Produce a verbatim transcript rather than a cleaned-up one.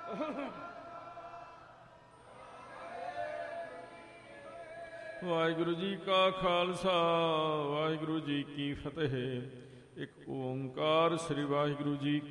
ਵਾਹਿਗੁਰੂ ਜੀ ਕਾ ਖਾਲਸਾ, ਵਾਹਿਗੁਰੂ ਜੀ ਕੀ ਫਤਿਹ। ਇੱਕ ਓਂਕਾਰ, ਸ੍ਰੀ ਵਾਹਿਗੁਰੂ ਜੀ